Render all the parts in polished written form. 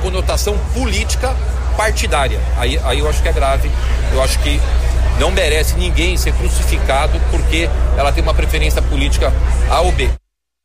conotação política partidária. Aí eu acho que é grave, eu acho que não merece ninguém ser crucificado porque ela tem uma preferência política A ou B.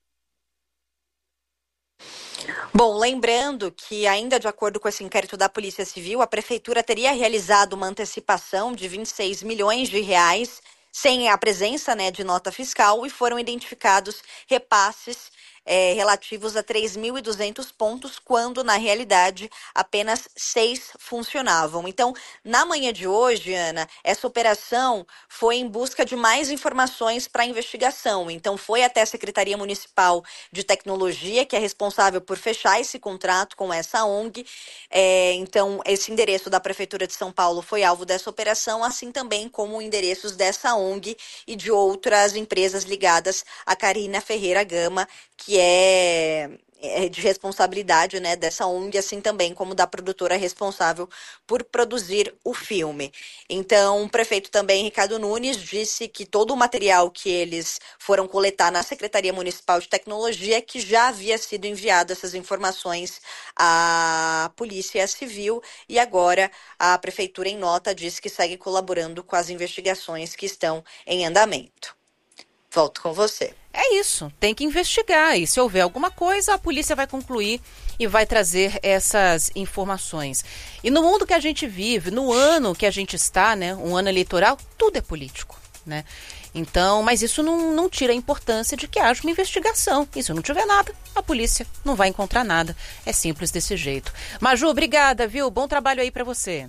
Bom, lembrando que ainda de acordo com esse inquérito da Polícia Civil, a Prefeitura teria realizado uma antecipação de 26 milhões de reais sem a presença, né, de nota fiscal, e foram identificados repasses relativos a 3.200 pontos, quando na realidade apenas 6 funcionavam. Então, na manhã de hoje, Ana, essa operação foi em busca de mais informações para a investigação. Então, foi até a Secretaria Municipal de Tecnologia, que é responsável por fechar esse contrato com essa ONG. Então, esse endereço da Prefeitura de São Paulo foi alvo dessa operação, assim também como endereços dessa ONG e de outras empresas ligadas a Carina Ferreira Gama, que é de responsabilidade, né, dessa ONG, assim também como da produtora responsável por produzir o filme. Então, o prefeito também, Ricardo Nunes, disse que todo o material que eles foram coletar na Secretaria Municipal de Tecnologia, que já havia sido enviado essas informações à Polícia Civil, e agora a prefeitura, em nota, diz que segue colaborando com as investigações que estão em andamento. Volto com você. É isso, tem que investigar, e se houver alguma coisa, a polícia vai concluir e vai trazer essas informações. E no mundo que a gente vive, no ano que a gente está, né, um ano eleitoral, tudo é político, né? Então, mas isso não tira a importância de que haja uma investigação. E se não tiver nada, a polícia não vai encontrar nada. É simples desse jeito. Maju, obrigada, viu? Bom trabalho aí para você.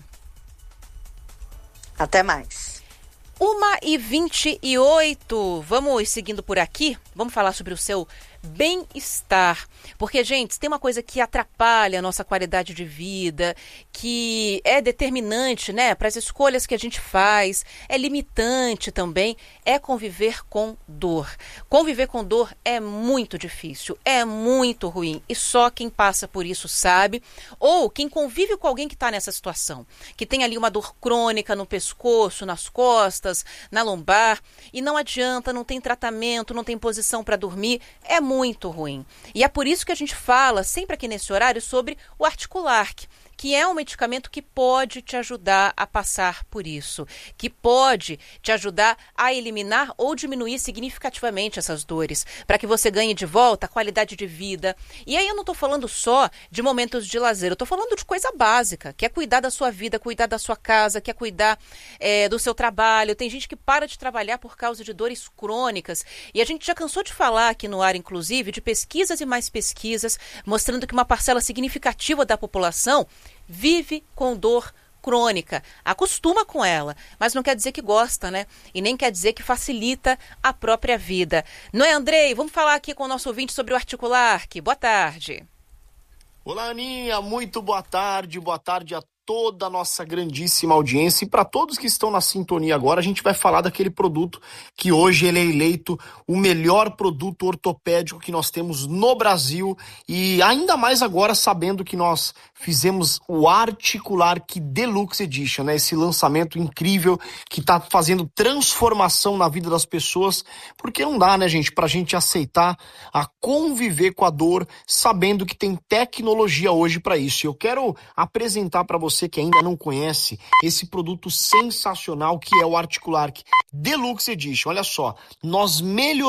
Até mais. 1h28, vamos seguindo por aqui, vamos falar sobre o seu bem-estar, porque, gente, tem uma coisa que atrapalha a nossa qualidade de vida, que é determinante, né, para as escolhas que a gente faz, é limitante também, é conviver com dor. Conviver com dor é muito difícil, é muito ruim, e só quem passa por isso sabe, ou quem convive com alguém que está nessa situação, que tem ali uma dor crônica no pescoço, nas costas, na lombar, e não adianta, não tem tratamento, não tem posição para dormir, é muito ruim. E é por isso que a gente fala sempre aqui nesse horário sobre o Articulark, que é um medicamento que pode te ajudar a passar por isso, que pode te ajudar a eliminar ou diminuir significativamente essas dores, para que você ganhe de volta a qualidade de vida. E aí eu não estou falando só de momentos de lazer, eu estou falando de coisa básica, que é cuidar da sua vida, cuidar da sua casa, que é cuidar do seu trabalho. Tem gente que para de trabalhar por causa de dores crônicas, e a gente já cansou de falar aqui no ar, inclusive, de pesquisas e mais pesquisas, mostrando que uma parcela significativa da população vive com dor crônica, acostuma com ela, mas não quer dizer que gosta, né? E nem quer dizer que facilita a própria vida. Não é, Andrei? Vamos falar aqui com o nosso ouvinte sobre o Articulark. Boa tarde. Olá, Aninha, muito boa tarde a toda a nossa grandíssima audiência, e para todos que estão na sintonia agora, a gente vai falar daquele produto que hoje ele é eleito o melhor produto ortopédico que nós temos no Brasil, e ainda mais agora sabendo que nós fizemos o Articulark Deluxe Edition, né? Esse lançamento incrível que está fazendo transformação na vida das pessoas, porque não dá, né, gente, pra gente aceitar a conviver com a dor, sabendo que tem tecnologia hoje para isso. E eu quero apresentar para você que ainda não conhece esse produto sensacional que é o Articulark Deluxe Edition. Olha só, nós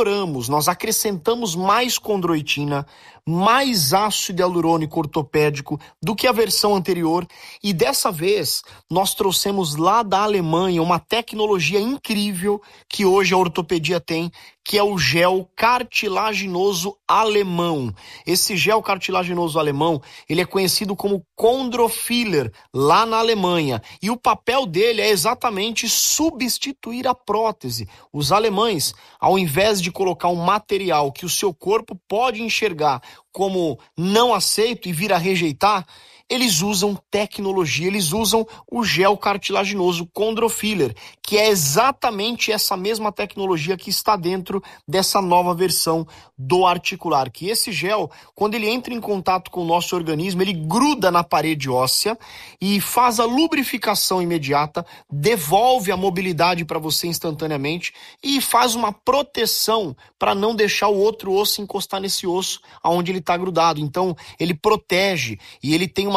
acrescentamos mais condroitina, mais ácido hialurônico ortopédico do que a versão anterior, e dessa vez nós trouxemos lá da Alemanha uma tecnologia incrível que hoje a ortopedia tem, que é o gel cartilaginoso alemão. Esse gel cartilaginoso alemão, ele é conhecido como Chondrofiller lá na Alemanha, e o papel dele é exatamente substituir a prótese. Os alemães, ao invés de colocar um material que o seu corpo pode enxergar como não aceito e vir a rejeitar, eles usam tecnologia, eles usam o gel cartilaginoso Chondrofiller, que é exatamente essa mesma tecnologia que está dentro dessa nova versão do Articulark. E esse gel, quando ele entra em contato com o nosso organismo, ele gruda na parede óssea e faz a lubrificação imediata, devolve a mobilidade para você instantaneamente e faz uma proteção para não deixar o outro osso encostar nesse osso onde ele está grudado. Então, ele protege e ele tem